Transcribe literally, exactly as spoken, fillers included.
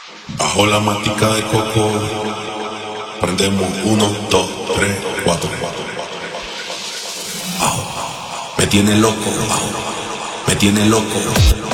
Bajo la matica de coco, prendemos uno, dos, tres, cuatro. Bajo, me tiene loco, bajo, me tiene loco.